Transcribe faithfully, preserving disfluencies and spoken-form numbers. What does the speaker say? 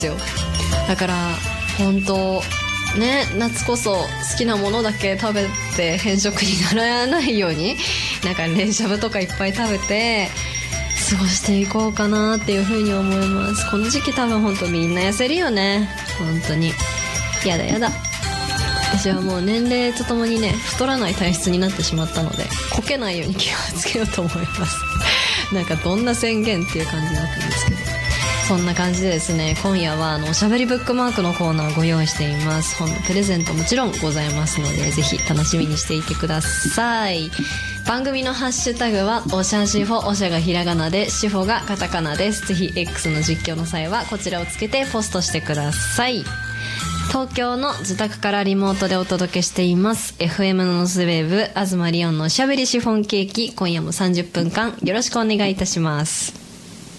ですよ。だから本当ね、夏こそ好きなものだけ食べて偏食にならないように、なんか冷しゃぶとかいっぱい食べて過ごしていこうかなっていう風に思います。この時期多分本当みんな痩せるよね。本当にやだやだ。私はもう年齢とともにね、太らない体質になってしまったので、こけないように気をつけようと思いますなんかどんな宣言っていう感じになってるんですけど、そんな感じでですね、今夜はあのおしゃべりブックマークのコーナーをご用意しています。本のプレゼントもちろんございますので、ぜひ楽しみにしていてください。番組のハッシュタグはおしゃしフォ、おしゃがひらがなでしフォがカタカナです。ぜひ X の実況の際はこちらをつけてポストしてください。東京の自宅からリモートでお届けしています エフエム のノスウェーブ東リオンのおしゃべりシフォンケーキ、今夜もさんじゅっぷんかんよろしくお願いいたします。